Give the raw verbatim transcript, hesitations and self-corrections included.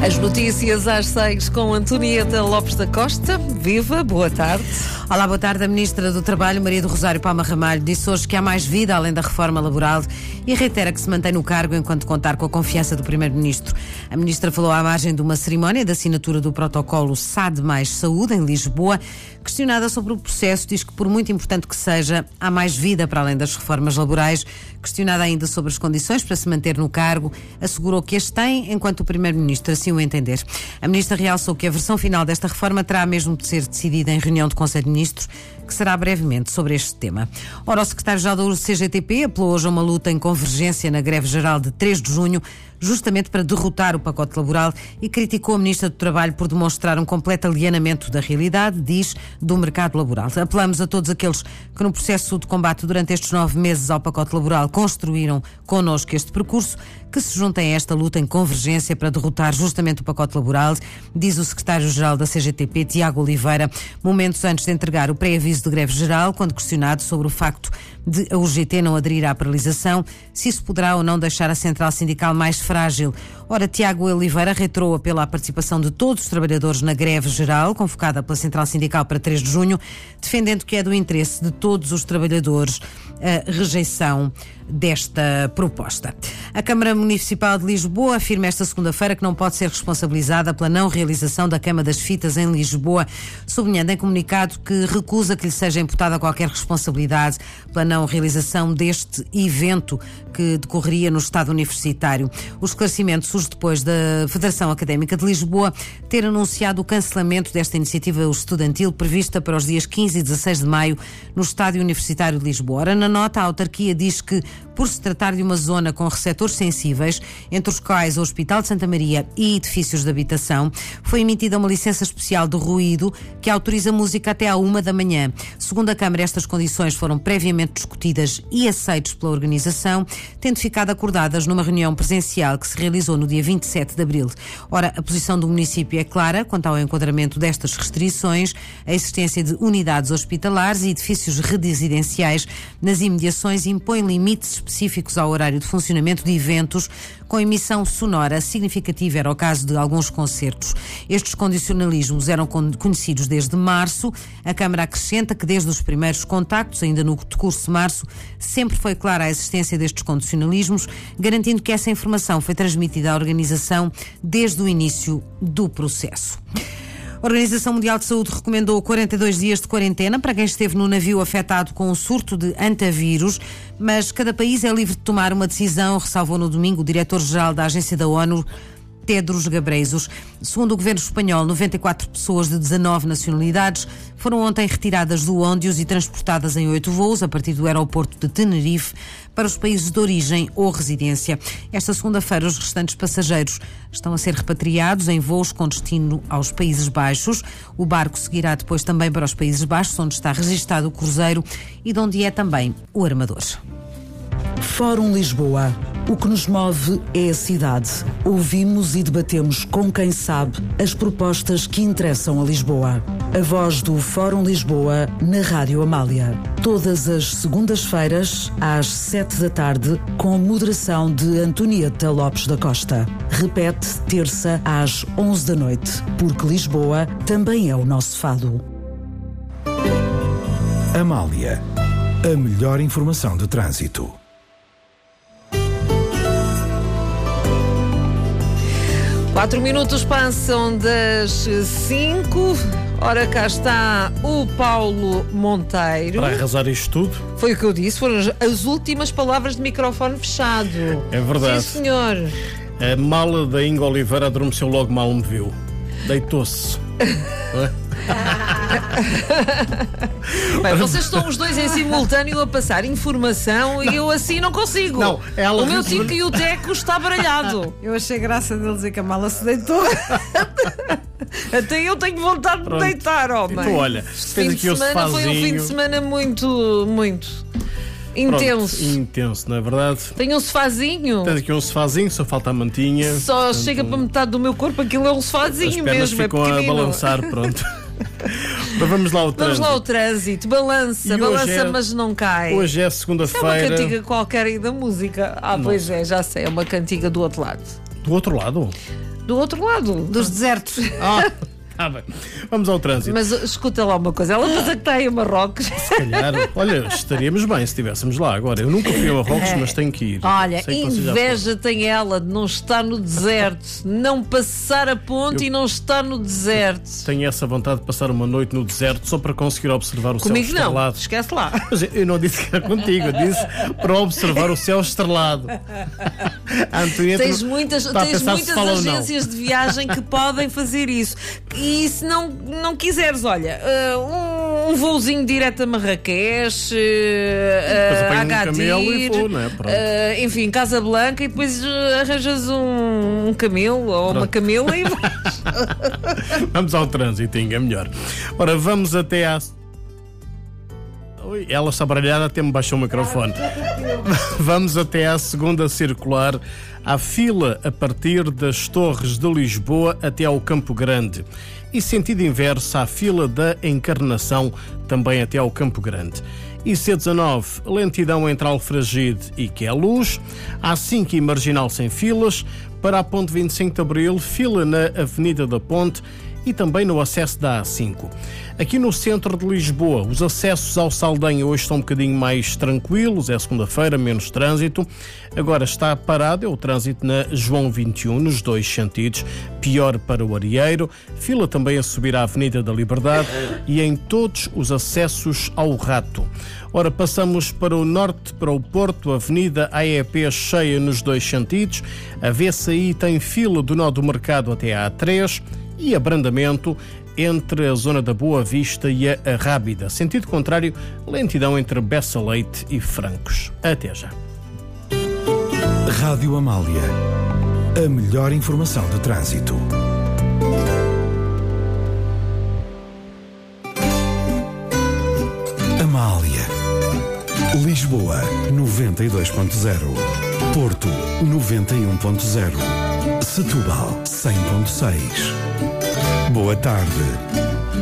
As notícias às seis com Antonieta Lopes da Costa. Viva, boa tarde. Olá, boa tarde. A Ministra do Trabalho, Maria do Rosário Palma Ramalho, disse hoje que há mais vida além da reforma laboral e reitera que se mantém no cargo enquanto contar com a confiança do Primeiro-Ministro. A Ministra falou à margem de uma cerimónia de assinatura do protocolo S A D mais Saúde, em Lisboa. Questionada sobre o processo, diz que, por muito importante que seja, há mais vida para além das reformas laborais. Questionada ainda sobre as condições para se manter no cargo, assegurou que as tem enquanto o Primeiro-Ministro assim o entender. A Ministra realçou que a versão final desta reforma terá mesmo de ser decidida em reunião de Conselho de Ministros, que será brevemente sobre este tema. Ora, o secretário-geral do C G T P apelou hoje a uma luta em convergência na greve geral de três de junho, justamente para derrotar o pacote laboral, e criticou a Ministra do Trabalho por demonstrar um completo alienamento da realidade, diz, do mercado laboral. Apelamos a todos aqueles que no processo de combate durante estes nove meses ao pacote laboral construíram connosco este percurso, que se juntem a esta luta em convergência para derrotar justamente o pacote laboral, diz o secretário-geral da C G T P, Tiago Oliveira, momentos antes de entregar o pré-aviso de greve geral, quando questionado sobre o facto de a U G T não aderir à paralisação, se isso poderá ou não deixar a central sindical mais frágil. Ora, Tiago Oliveira reiterou o apelo à participação de todos os trabalhadores na greve geral, convocada pela central sindical para três de junho, defendendo que é do interesse de todos os trabalhadores a rejeição desta proposta. A Câmara Municipal de Lisboa afirma esta segunda-feira que não pode ser responsabilizada pela não realização da Queima das Fitas em Lisboa, sublinhando em comunicado que recusa que lhe seja imputada qualquer responsabilidade pela não realização deste evento que decorreria no Estado Universitário. O esclarecimento surge depois da Federação Académica de Lisboa ter anunciado o cancelamento desta iniciativa estudantil prevista para os dias quinze e dezasseis de maio no Estádio Universitário de Lisboa. Ora, na nota, a autarquia diz que, por se tratar de uma zona com receptores sensíveis, entre os quais o Hospital de Santa Maria e edifícios de habitação, foi emitida uma licença especial de ruído que autoriza música até à uma da manhã. Segundo a Câmara, estas condições foram previamente discutidas e aceitas pela organização, tendo ficado acordadas numa reunião presencial que se realizou no dia vinte e sete de abril. Ora, a posição do município é clara quanto ao enquadramento destas restrições, a existência de unidades hospitalares e edifícios residenciais nas imediações impõe limites específicos ao horário de funcionamento de eventos com emissão sonora significativa, era o caso de alguns concertos. Estes condicionalismos eram conhecidos desde março. A Câmara acrescenta que desde os primeiros contactos, ainda no decurso de março, sempre foi clara a existência destes condicionalismos, garantindo que essa informação foi transmitida à organização desde o início do processo. A Organização Mundial de Saúde recomendou quarenta e dois dias de quarentena para quem esteve no navio afetado com um surto de antavírus, mas cada país é livre de tomar uma decisão, ressalvou no domingo o diretor-geral da Agência da ONU, Tedros Ghebreyesus. Segundo o governo espanhol, noventa e quatro pessoas de dezanove nacionalidades foram ontem retiradas do Óndios e transportadas em oito voos a partir do aeroporto de Tenerife para os países de origem ou residência. Esta segunda-feira, os restantes passageiros estão a ser repatriados em voos com destino aos Países Baixos. O barco seguirá depois também para os Países Baixos, onde está registado o cruzeiro e de onde é também o armador. Fórum Lisboa. O que nos move é a cidade. Ouvimos e debatemos com quem sabe as propostas que interessam a Lisboa. A voz do Fórum Lisboa na Rádio Amália. Todas as segundas-feiras, às sete da tarde, com moderação de Antonieta Lopes da Costa. Repete terça às onze da noite, porque Lisboa também é o nosso fado. Amália. A melhor informação de trânsito. Quatro minutos passam das cinco. Ora, cá está o Paulo Monteiro. Para arrasar isto tudo. Foi o que eu disse, foram as últimas palavras de microfone fechado. É verdade. Sim, senhor. A mala da Inga Oliveira adormeceu logo mal me viu. Deitou-se. Bem, vocês estão os dois em simultâneo a passar informação e eu assim não consigo. Não, ela o meu viu- tico e o teco está baralhado. Eu achei graça dele dizer que a mala se deitou. Até eu tenho vontade Pronto. de deitar, homem. Então, olha, Este fez fim aqui de o semana foi um fim de sofazinho. semana muito, muito intenso. Pronto, intenso, não é verdade? Tenho um sofazinho. Tens aqui um sofazinho, só falta a mantinha. Só Portanto, chega para metade do meu corpo, aquilo é um as sofazinho pernas mesmo, é ficam a pequenino. balançar, pronto. Mas vamos lá ao Vamos trânsito. lá ao trânsito, balança, E hoje balança, é- mas não cai. Hoje é Isso é uma segunda-feira. cantiga qualquer aí da música. Ah, pois é, já sei, é uma cantiga do outro lado. Do outro lado? Do outro lado. Dos desertos. Ah, tá bem. Vamos ao trânsito. Mas uh, escuta lá uma coisa, ela pensa que está aí em Marrocos. Se calhar, olha, estaríamos bem se estivéssemos lá agora. Eu nunca fui a Marrocos, mas tenho que ir. Olha, Sei que vocês já inveja tem ela de não estar no deserto, não passar a ponte Eu- e não estar no deserto. tenho essa vontade de passar uma noite no deserto só para conseguir observar o Comigo céu não, estrelado. esquece lá. Mas eu não disse que era contigo, eu disse para observar o céu estrelado. A Antonieta Tens muitas, está a tens pensar se muitas fala ou não. agências de viagem que podem fazer isso. E se não, não quiseres, olha, uh, um, um voozinho direto a Marrakech, uh, Depois uh, apanho um Agadir, camelo e vou, não é? Pronto. uh, enfim, Casablanca, e depois uh, arranjas um, um camelo ou uma Pronto. camela e vais. Vamos ao trânsito, é melhor. Ora, vamos até à. Oi, ela está baralhada, até me baixou o microfone. Vamos até à segunda circular. Há fila a partir das Torres de Lisboa até ao Campo Grande. E sentido inverso, há fila da Encarnação também até ao Campo Grande. E C dezanove, lentidão entre Alfragide e Queluz. A cinco e Marginal sem filas. Para a Ponte vinte e cinco de Abril, fila na Avenida da Ponte e também no acesso da A cinco. Aqui no centro de Lisboa, os acessos ao Saldanha hoje estão um bocadinho mais tranquilos, é segunda-feira, menos trânsito. Agora está parado, é o trânsito na João vinte e um, nos dois sentidos, pior para o Arieiro, fila também a subir à Avenida da Liberdade e em todos os acessos ao Rato. Ora, passamos para o norte, para o Porto, Avenida A E P cheia nos dois sentidos, a V C I tem fila do nó do Mercado até à A três e abrandamento entre a zona da Boa Vista e a Rábida. Sentido contrário, lentidão entre Bessa Leite e Francos. Até já. Rádio Amália. A melhor informação de trânsito. Amália. Lisboa, noventa e dois ponto zero. Porto, noventa e um ponto zero. Setúbal, cem ponto seis. Boa tarde.